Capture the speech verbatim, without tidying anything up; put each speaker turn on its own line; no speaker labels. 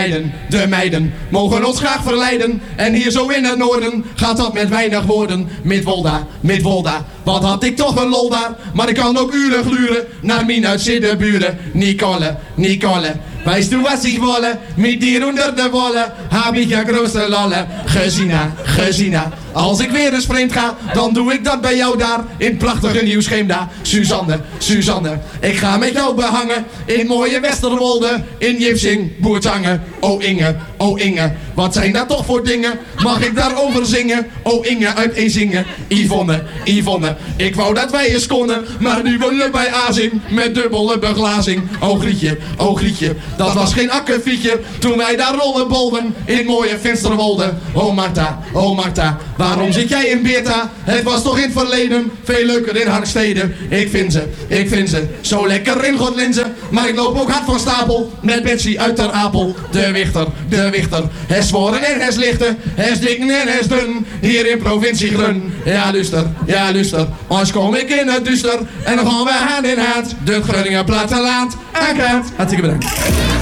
meiden, de meiden mogen ons graag verleiden. En hier zo in het noorden gaat dat met weinig woorden. Midwolda, Midwolda, wat had ik toch een lol daar. Maar ik kan ook uren gluren naar mijn uit Siddeburen. Nicole, Nicole, weißt du was ich wolle? Mit dir onder de wolle, heb ik ja grote lalle. Gezina, Gezina, als ik weer eens vreemd ga, dan doe ik dat bij jou daar. In prachtige Nieuw-Scheemda. Suzanne, Suzanne, ik ga met jou behangen. In mooie Westerwolde, in Jipsing, Boertangen. O Inge, o Inge, wat zijn dat toch voor dingen? Mag ik daarover zingen? O Inge uit Ezingen. Yvonne, Yvonne, ik wou dat wij eens konden. Maar nu wonen bij Azing, met dubbele beglazing. O Grietje, o Grietje, dat was geen akkefietje. Toen wij daar rollenbolden, in mooie Finsterwolde. O Marta, o Marta, waarom zit jij in Beerta? Het was toch in het verleden veel leuker in Harkstede. Ik vind ze, ik vind ze zo lekker in Godlinze. Maar ik loop ook hard van stapel met Betsy uit Ter Apel. De Wichter, de Wichter, hij zworen en hij lichten. Hij is dik en hij is dun, hier in provincie Grun. Ja luister, ja luister, anders kom ik in het duister. En dan gaan we hand in hand de Groningen platteland aan kant. Hartstikke bedankt.